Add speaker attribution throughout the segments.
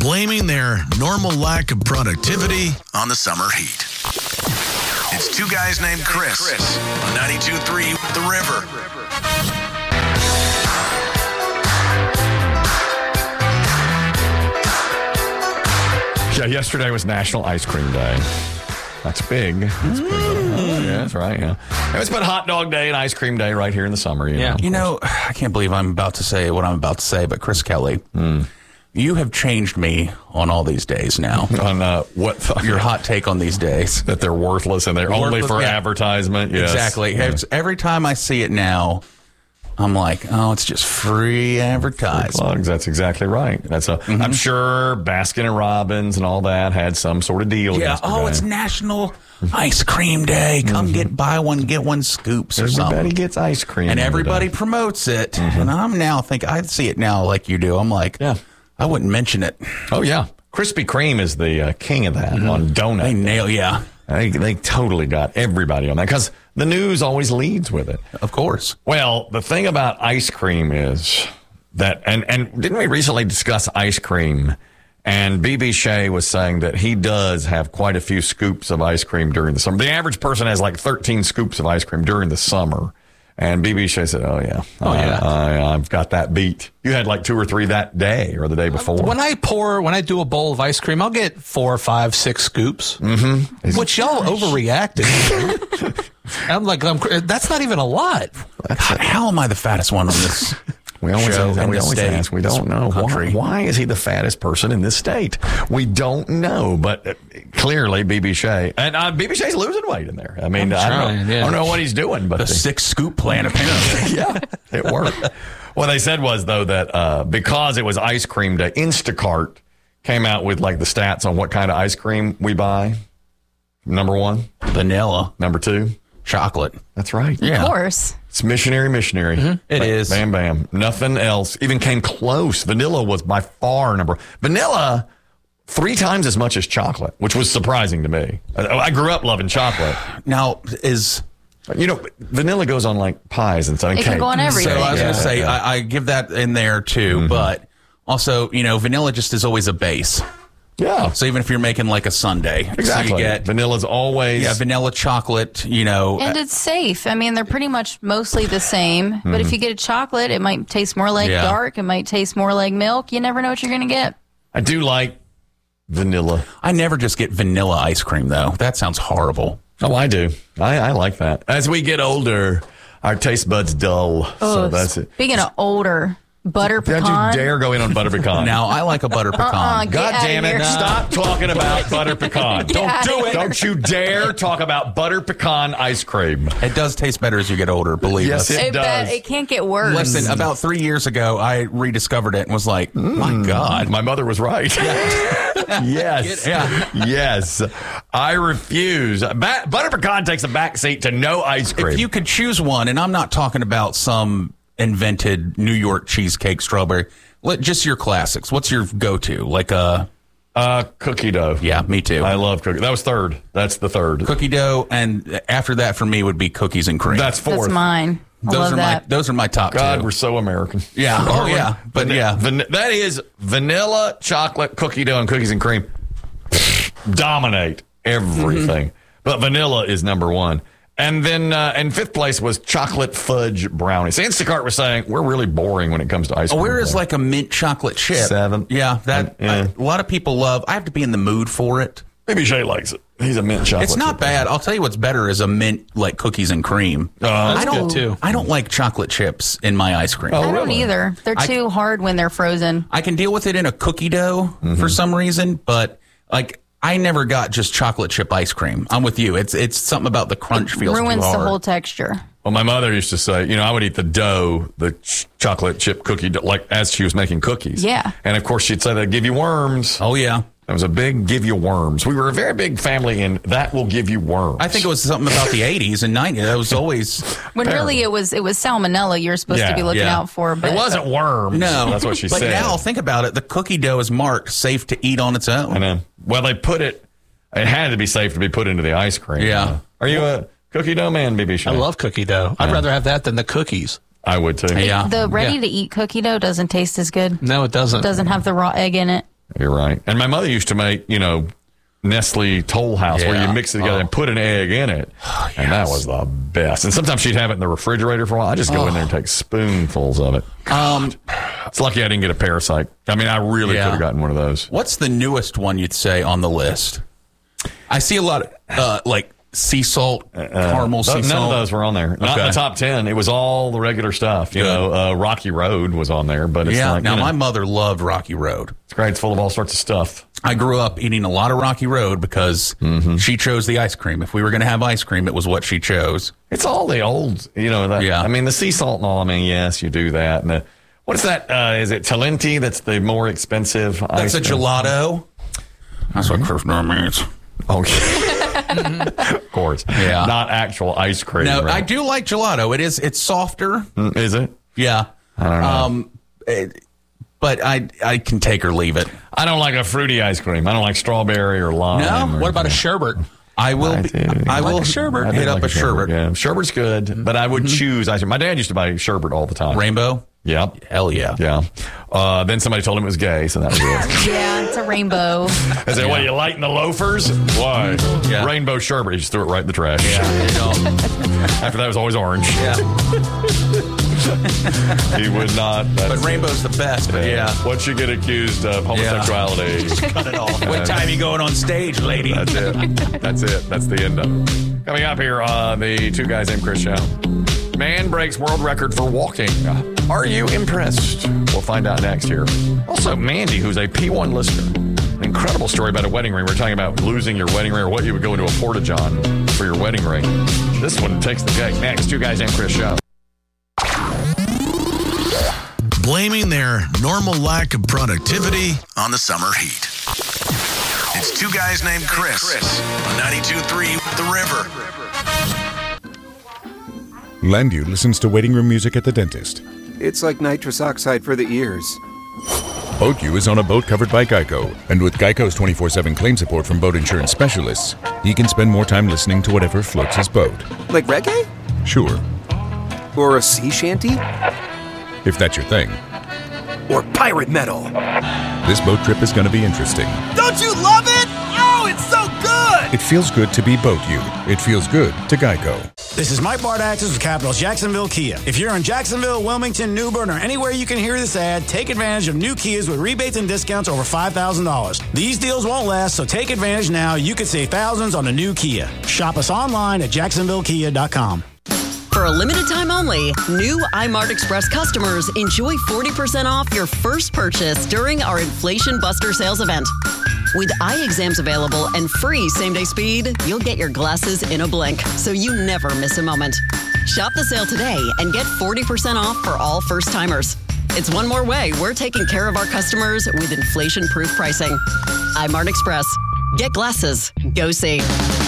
Speaker 1: blaming their normal lack of productivity on the summer heat. It's two guys named Chris on 92.3 The River.
Speaker 2: Yeah, yesterday was National Ice Cream Day. That's big. That's big. Oh, yeah, that's right. Yeah, it's been Hot Dog Day and Ice Cream Day right here in the summer.
Speaker 3: You know, I can't believe I'm about to say what I'm about to say, but Chris Kelly, you have changed me on all these days now.
Speaker 2: On what
Speaker 3: your hot take on these days?
Speaker 2: That they're worthless and they're only for advertisement. Yes.
Speaker 3: Exactly.
Speaker 2: Yeah.
Speaker 3: Every time I see it now, I'm like, oh, it's just free advertising.
Speaker 2: Plugs. That's exactly right. That's I'm sure Baskin and Robbins and all that had some sort of deal.
Speaker 3: Yeah.
Speaker 2: yesterday.
Speaker 3: Oh, it's National Ice Cream Day. Come buy one, get one scoops or something.
Speaker 2: Everybody gets ice cream.
Speaker 3: And everybody promotes it. And I'm now thinking, I see it now like you do. I'm like, I wouldn't mention it.
Speaker 2: Oh, yeah. Krispy Kreme is the king of that on donut.
Speaker 3: They nail,
Speaker 2: They totally got everybody on that because the news always leads with it.
Speaker 3: Of course.
Speaker 2: Well, the thing about ice cream is that, and didn't we recently discuss ice cream? And B.B. Shea was saying that he does have quite a few scoops of ice cream during the summer. The average person has like 13 scoops of ice cream during the summer. And B.B. Shea said, I've got that beat. You had like 2 or 3 that day or the day before.
Speaker 4: When I do a bowl of ice cream, I'll get 4, 5, 6 scoops, which y'all overreacted. I'm like, that's not even a lot.
Speaker 3: How am I the fattest one on this?
Speaker 2: We always ask. We don't know. Why is he the fattest person in this state? We don't know, but clearly B.B. Shea. And B.B. Shea's losing weight in there. I mean, I don't know what he's doing. But
Speaker 3: the 6 scoop plan, apparently.
Speaker 2: Yeah, it worked. What they said was, though, that because it was ice cream day, Instacart came out with like the stats on what kind of ice cream we buy. Number 1,
Speaker 3: vanilla.
Speaker 2: Number 2,
Speaker 3: chocolate.
Speaker 2: That's right.
Speaker 5: Of course.
Speaker 2: It's missionary.
Speaker 3: It is.
Speaker 2: Bam, bam. Nothing else even came close. Vanilla was by far vanilla 3 times as much as chocolate, which was surprising to me. I grew up loving chocolate.
Speaker 3: Now,
Speaker 2: vanilla goes on like pies and stuff.
Speaker 5: It can go on everything.
Speaker 3: So I was going to say, I give that in there too, but also, vanilla just is always a base.
Speaker 2: Yeah.
Speaker 3: So even if you're making like a sundae,
Speaker 2: exactly.
Speaker 3: So you get
Speaker 2: vanilla's always
Speaker 3: vanilla chocolate.
Speaker 5: And it's safe. I mean, they're pretty much mostly the same. But if you get a chocolate, it might taste more like dark. It might taste more like milk. You never know what you're going to get.
Speaker 2: I do like vanilla.
Speaker 3: I never just get vanilla ice cream though. That sounds horrible.
Speaker 2: Oh, I do. I like that. As we get older, our taste buds dull. So that's it.
Speaker 5: Speaking of older. Butter pecan.
Speaker 2: Don't you dare go in on butter pecan.
Speaker 3: Now, I like a butter pecan.
Speaker 2: God damn it. Stop talking about butter pecan.
Speaker 5: Don't do it.
Speaker 2: Don't you dare talk about butter pecan ice cream.
Speaker 3: It does taste better as you get older, believe us.
Speaker 2: Yes, it does.
Speaker 5: It can't get worse.
Speaker 3: Listen, about 3 years ago, I rediscovered it and was like, my God.
Speaker 2: My mother was right. Yes. Yes. I refuse. Butter pecan takes a back seat to no ice cream.
Speaker 3: If you could choose one, and I'm not talking about some invented New York cheesecake strawberry, just your classics. What's your go-to? Like a
Speaker 2: cookie dough.
Speaker 3: Yeah, me too.
Speaker 2: I love cookie. That was 3rd. That's the 3rd.
Speaker 3: Cookie dough, and after that for me would be cookies and cream.
Speaker 2: That's 4th.
Speaker 5: That's mine.
Speaker 3: Those are my top 2.
Speaker 2: God, we're so American.
Speaker 3: Yeah. Oh yeah. But
Speaker 2: that is vanilla, chocolate, cookie dough, and cookies and cream dominate everything. But vanilla is number 1. And then in 5th place was chocolate fudge brownies. Instacart was saying we're really boring when it comes to ice cream.
Speaker 3: Where is like a mint chocolate chip?
Speaker 2: 7.
Speaker 3: Yeah, a lot of people love. I have to be in the mood for it.
Speaker 2: Maybe Shay likes it. He's a mint chocolate.
Speaker 3: It's not bad. I'll tell you what's better is a mint like cookies and cream.
Speaker 4: That's good too.
Speaker 3: I don't like chocolate chips in my ice cream.
Speaker 5: I don't either. They're too hard when they're frozen.
Speaker 3: I can deal with it in a cookie dough for some reason, but like I never got just chocolate chip ice cream. I'm with you. It's something about the crunch feels too hard.
Speaker 5: Ruins the whole texture.
Speaker 2: Well, my mother used to say, I would eat the dough, the chocolate chip cookie dough, like as she was making cookies.
Speaker 5: Yeah.
Speaker 2: And of course, she'd say that give you worms.
Speaker 3: Oh yeah.
Speaker 2: It was a big give you worms. We were a very big family in that will give you worms.
Speaker 3: I think it was something about the 80s and 90s. That was always
Speaker 5: when really it was salmonella you're supposed to be looking out for. But
Speaker 2: it wasn't worms.
Speaker 3: No,
Speaker 2: that's what she
Speaker 3: said. But now think about it. The cookie dough is marked safe to eat on its own.
Speaker 2: I know. Well, they put it. It had to be safe to be put into the ice cream.
Speaker 3: Yeah.
Speaker 2: Are you a cookie dough man, BB Shea?
Speaker 4: I love cookie dough. I'd rather have that than the cookies.
Speaker 2: I would too.
Speaker 3: Yeah.
Speaker 5: The ready-to-eat cookie dough doesn't taste as good.
Speaker 4: No, it doesn't.
Speaker 5: It doesn't have the raw egg in it.
Speaker 2: You're right. And my mother used to make, Nestle Toll House where you mix it together and put an egg in it. Oh, and that was the best. And sometimes she'd have it in the refrigerator for a while. I just go in there and take spoonfuls of it. It's lucky I didn't get a Parasite. I mean, I really could have gotten one of those.
Speaker 3: What's the newest one you'd say on the list? I see a lot of like sea salt, caramel sea salt.
Speaker 2: None of those were on there. Not in the top 10. It was all the regular stuff. Rocky Road was on there. But it's
Speaker 3: my mother loved Rocky Road.
Speaker 2: It's great. It's full of all sorts of stuff. I
Speaker 3: grew up eating a lot of Rocky Road because she chose the ice cream. If we were going to have ice cream, it was what she chose.
Speaker 2: It's all the old, I mean, the sea salt and all. I mean, yes, you do that. And what is that? Is it Talenti? That's the more expensive ice cream?
Speaker 3: That's a gelato. That's what Chris means.
Speaker 2: Okay. Of course. Yeah. Not actual ice cream.
Speaker 3: No, right? I do like gelato. It's softer.
Speaker 2: Is it?
Speaker 3: Yeah.
Speaker 2: I don't know.
Speaker 3: But I can take or leave it.
Speaker 2: I don't like a fruity ice cream. I don't like strawberry or lime.
Speaker 4: No? What about a sherbet?
Speaker 3: I will like
Speaker 4: sherbet.
Speaker 3: Hit up a sherbet.
Speaker 2: Yeah. Sherbet's good, but I would choose ice cream. My dad used to buy sherbet all the time.
Speaker 3: Rainbow?
Speaker 2: Yep.
Speaker 3: Hell yeah.
Speaker 2: Yeah. Then somebody told him it was gay, so that was it.
Speaker 5: Yeah, it's a rainbow.
Speaker 2: I said, what, you lighting the loafers? Why? Yeah. Rainbow sherbet. He just threw it right in the trash.
Speaker 3: Yeah.
Speaker 2: After that, it was always orange.
Speaker 3: Yeah.
Speaker 2: He would not.
Speaker 3: But rainbow's the best, but yeah.
Speaker 2: Once you get accused of homosexuality.
Speaker 3: Just cut it off. What time you going on stage, lady?
Speaker 2: That's it. That's the end of it. Coming up here on the Two Guys Named Chris show. Man breaks world record for walking. Are you impressed? We'll find out next here. Also, Mandy, who's a P1 listener. An incredible story about a wedding ring. We're talking about losing your wedding ring or what you would go into a Porta-John for your wedding ring. This one takes the cake. Next, Two Guys Named Chris show.
Speaker 1: Blaming their normal lack of productivity on the summer heat. It's Two Guys Named Chris on 92.3 The River.
Speaker 6: Landu listens to waiting room music at the dentist.
Speaker 7: It's like nitrous oxide for the ears.
Speaker 6: BoatU is on a boat covered by Geico, and with Geico's 24/7 claim support from boat insurance specialists, he can spend more time listening to whatever floats his boat.
Speaker 7: Like reggae?
Speaker 6: Sure.
Speaker 7: Or a sea shanty?
Speaker 6: If that's your thing.
Speaker 7: Or pirate metal.
Speaker 6: This boat trip is going to be interesting.
Speaker 8: Don't you love it? Oh, it's so good!
Speaker 6: It feels good to be BoatU. It feels good to Geico.
Speaker 9: This is Mike Bardakis with Capitals Jacksonville Kia. If you're in Jacksonville, Wilmington, New Bern, or anywhere you can hear this ad, take advantage of new Kias with rebates and discounts over $5,000. These deals won't last, so take advantage now. You could save thousands on a new Kia. Shop us online at jacksonvillekia.com.
Speaker 10: For a limited time only, new iMart Express customers enjoy 40% off your first purchase during our Inflation Buster sales event. With eye exams available and free same-day speed, you'll get your glasses in a blink, so you never miss a moment. Shop the sale today and get 40% off for all first-timers. It's one more way we're taking care of our customers with inflation-proof pricing. iMart Express. Get glasses. Go see.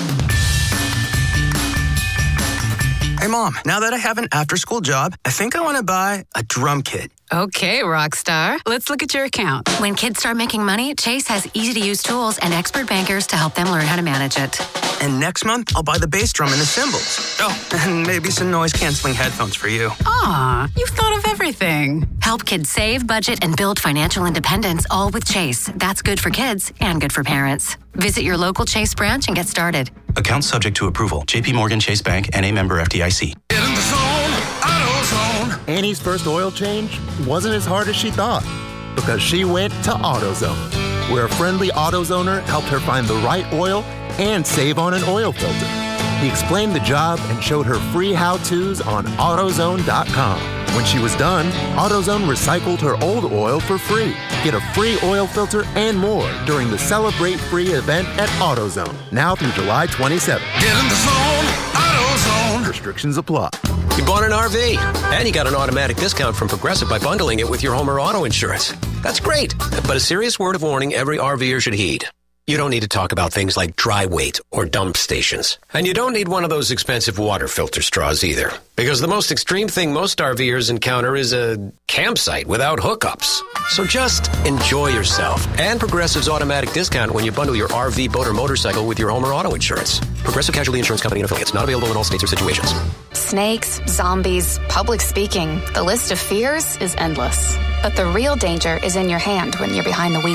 Speaker 11: Hey, Mom, now that I have an after-school job, I think I want to buy a drum kit.
Speaker 12: Okay, Rockstar. Let's look at your account. When kids start making money, Chase has easy-to-use tools and expert bankers to help them learn how to manage it.
Speaker 11: And next month, I'll buy the bass drum and the cymbals. Oh, and maybe some noise-canceling headphones for you.
Speaker 12: Aw, you've thought of everything. Help kids save, budget, and build financial independence, all with Chase. That's good for kids and good for parents. Visit your local Chase branch and get started.
Speaker 13: Account subject to approval. J.P. Morgan Chase Bank, N.A. member FDIC.
Speaker 1: Get in the zone, AutoZone.
Speaker 14: Annie's first oil change wasn't as hard as she thought because she went to AutoZone, where a friendly AutoZoner helped her find the right oil and save on an oil filter. He explained the job and showed her free how-tos on AutoZone.com. When she was done, AutoZone recycled her old oil for free. Get a free oil filter and more during the Celebrate Free event at AutoZone, now through July 27th.
Speaker 1: Get in the zone, AutoZone.
Speaker 14: Restrictions apply.
Speaker 15: You bought an RV, and you got an automatic discount from Progressive by bundling it with your home or auto insurance. That's great, but a serious word of warning every RVer should heed. You don't need to talk about things like dry weight or dump stations. And you don't need one of those expensive water filter straws either. Because the most extreme thing most RVers encounter is a campsite without hookups. So just enjoy yourself. And Progressive's automatic discount when you bundle your RV, boat, or motorcycle with your home or auto insurance. Progressive Casualty Insurance Company and affiliates. Not available in all states or situations.
Speaker 16: Snakes, zombies, public speaking. The list of fears is endless. But the real danger is in your hand when you're behind the wheel.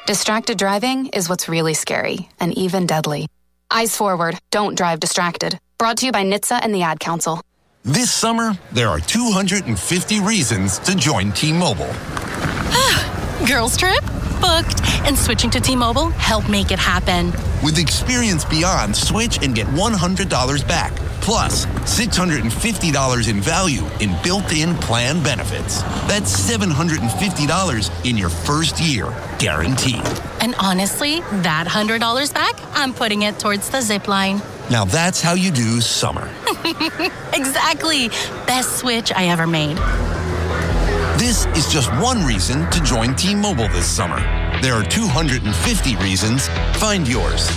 Speaker 16: Distracted driving is what's really scary and even deadly. Eyes forward, don't drive distracted. Brought to you by NHTSA and the Ad Council.
Speaker 17: This summer, there are 250 reasons to join T-Mobile.
Speaker 18: Girls trip? Booked. And switching to T-Mobile helped make it happen.
Speaker 17: With Experience Beyond, switch and get $100 back. Plus, $650 in value in built-in plan benefits. That's $750 in your first year, guaranteed.
Speaker 18: And honestly, that $100 back, I'm putting it towards the zip line.
Speaker 17: Now that's how you do summer.
Speaker 18: Exactly. Best switch I ever made.
Speaker 17: This is just one reason to join T-Mobile this summer. There are 250 reasons. Find yours.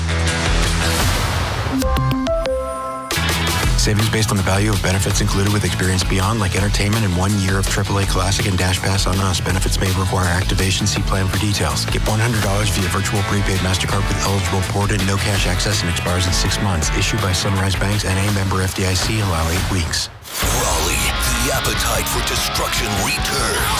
Speaker 13: Savings based on the value of benefits included with Experience Beyond, like entertainment and 1 year of AAA Classic and Dash Pass on us. Benefits may require activation. See plan for details. Get $100 via virtual prepaid MasterCard with eligible port and no cash access and expires in 6 months. Issued by Sunrise Banks and a member FDIC. Allow 8 weeks.
Speaker 1: Raleigh, the appetite for destruction returns.